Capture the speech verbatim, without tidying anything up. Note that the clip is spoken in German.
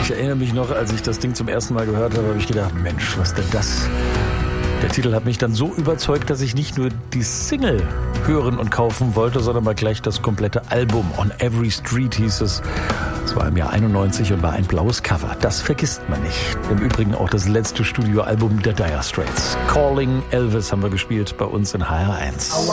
Ich erinnere mich noch, als ich das Ding zum ersten Mal gehört habe, habe ich gedacht, Mensch, was denn das? Der Titel hat mich dann so überzeugt, dass ich nicht nur die Single hören und kaufen wollte, sondern mal gleich das komplette Album. On Every Street hieß es. Es war im Jahr einundneunzig und war ein blaues Cover. Das vergisst man nicht. Im Übrigen auch das letzte Studioalbum der Dire Straits. Calling Elvis haben wir gespielt bei uns in H R eins.